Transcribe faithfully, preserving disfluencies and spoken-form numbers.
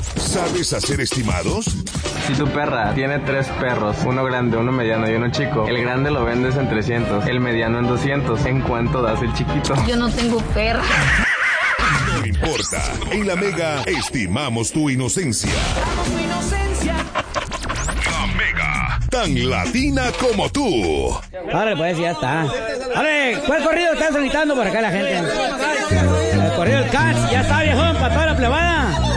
¿Sabes hacer estimados? Si tu perra tiene tres perros, uno grande, uno mediano y uno chico, el grande lo vendes en trescientos, el mediano en doscientos. ¿En cuánto das el chiquito? Yo no tengo perra. No importa. En La Mega estimamos tu inocencia. Tu inocencia. La Mega, tan latina como tú. Ahora pues ya está. Ahora, ¿cuál corrido están solicitando por acá la gente? El corrido del Cats, ya está, viejón, para toda la plebada.